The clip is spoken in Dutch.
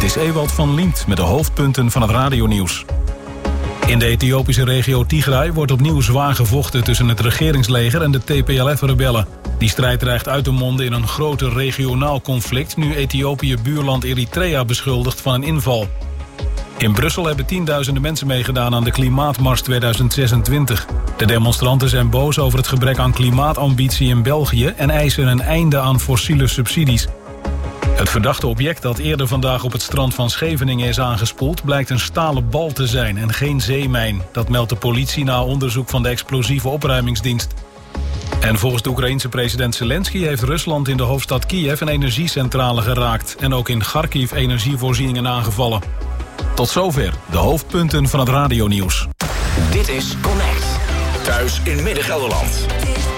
is Ewald van Liemt met de hoofdpunten van het radionieuws. In de Ethiopische regio Tigray wordt opnieuw zwaar gevochten tussen het regeringsleger en de TPLF-rebellen. Die strijd dreigt uit te monden in een groter regionaal conflict, nu Ethiopië buurland Eritrea beschuldigt van een inval. In Brussel hebben tienduizenden mensen meegedaan aan de Klimaatmars 2026. De demonstranten zijn boos over het gebrek aan klimaatambitie in België en eisen een einde aan fossiele subsidies. Het verdachte object dat eerder vandaag op het strand van Scheveningen is aangespoeld blijkt een stalen bal te zijn en geen zeemijn. Dat meldt de politie na onderzoek van de explosieve opruimingsdienst. En volgens de Oekraïense president Zelensky heeft Rusland in de hoofdstad Kiev een energiecentrale geraakt en ook in Kharkiv energievoorzieningen aangevallen. Tot zover de hoofdpunten van het radionieuws. Dit is Connect. Thuis in Midden-Gelderland.